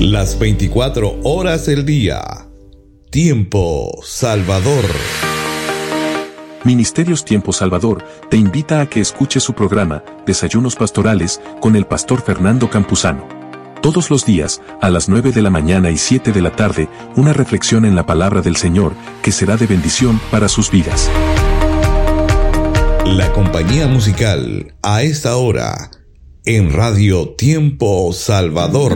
Las 24 horas del día. Tiempo Salvador. Ministerios Tiempo Salvador te invita a que escuches su programa Desayunos Pastorales con el pastor Fernando Campuzano. Todos los días, a las 9 de la mañana y 7 de la tarde, una reflexión en la palabra del Señor que será de bendición para sus vidas. La compañía musical a esta hora en Radio Tiempo Salvador.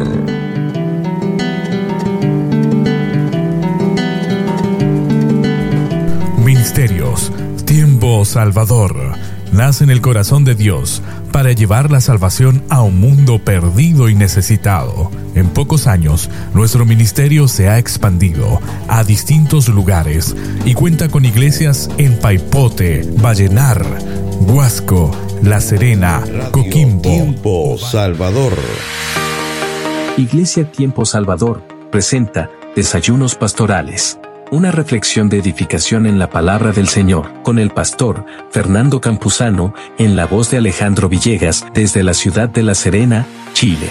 Ministerios Tiempo Salvador nace en el corazón de Dios para llevar la salvación a un mundo perdido y necesitado. En pocos años, nuestro ministerio se ha expandido a distintos lugares y cuenta con iglesias en Paipote, Vallenar, Huasco, La Serena, Radio Coquimbo. Tiempo Salvador. Iglesia Tiempo Salvador presenta Desayunos Pastorales. Una reflexión de edificación en la palabra del Señor, con el pastor Fernando Campuzano, en la voz de Alejandro Villegas, desde la ciudad de La Serena, Chile.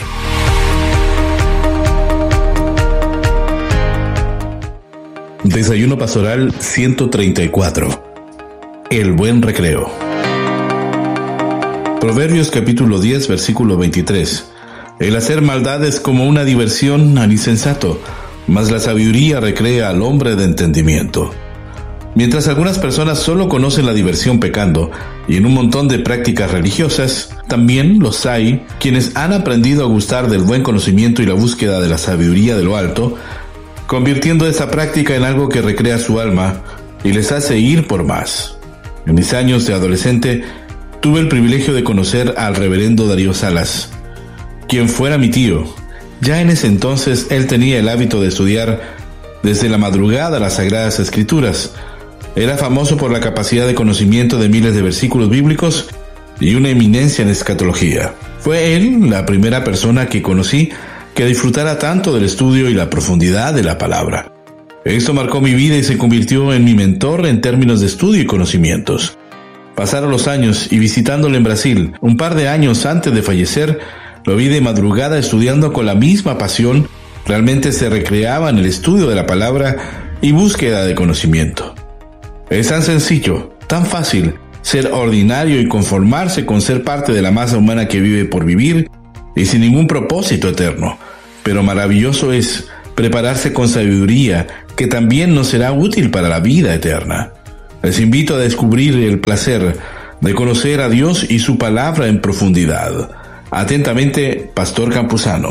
Desayuno Pastoral 134. El buen recreo. Proverbios capítulo 10, versículo 23. El hacer maldad es como una diversión al insensato, mas la sabiduría recrea al hombre de entendimiento. Mientras algunas personas solo conocen la diversión pecando y en un montón de prácticas religiosas, también los hay quienes han aprendido a gustar del buen conocimiento y la búsqueda de la sabiduría de lo alto, convirtiendo esa práctica en algo que recrea su alma y les hace ir por más. En mis años de adolescente, tuve el privilegio de conocer al reverendo Darío Salas, quien fuera mi tío. Ya en ese entonces él tenía el hábito de estudiar desde la madrugada las Sagradas Escrituras. Era famoso por la capacidad de conocimiento de miles de versículos bíblicos y una eminencia en escatología. Fue él la primera persona que conocí que disfrutara tanto del estudio y la profundidad de la palabra. Esto marcó mi vida y se convirtió en mi mentor en términos de estudio y conocimientos. Pasaron los años y visitándolo en Brasil, un par de años antes de fallecer, lo vi de madrugada estudiando con la misma pasión. Realmente se recreaba en el estudio de la palabra y búsqueda de conocimiento. Es tan sencillo, tan fácil, ser ordinario y conformarse con ser parte de la masa humana que vive por vivir y sin ningún propósito eterno. Pero maravilloso es prepararse con sabiduría que también nos será útil para la vida eterna. Les invito a descubrir el placer de conocer a Dios y su palabra en profundidad. Atentamente, Pastor Campuzano.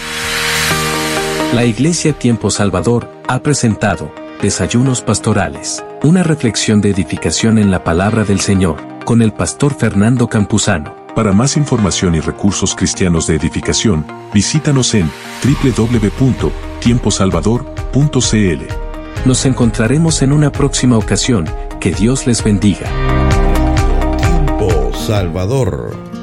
La Iglesia Tiempo Salvador ha presentado Desayunos Pastorales, una reflexión de edificación en la palabra del Señor, con el pastor Fernando Campuzano. Para más información y recursos cristianos de edificación, visítanos en www.tiemposalvador.cl. Nos encontraremos en una próxima ocasión. Que Dios les bendiga. Tiempo Salvador.